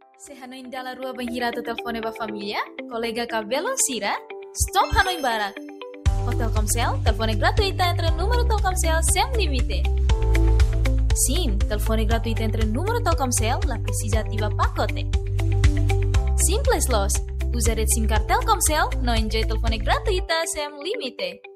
Se Hanoi dalla rua banhirato telefone ba família, colega cabelo Sira, stop Hanoi Barat. O Telkomsel, telefone gratuita entre número Telkomsel sem limite. Sim, telefone gratuita entre número Telkomsel, la precisa ativa pacote. Simples los, usa rede SIM card Telkomsel, no enjoy telefone gratuita sem limite.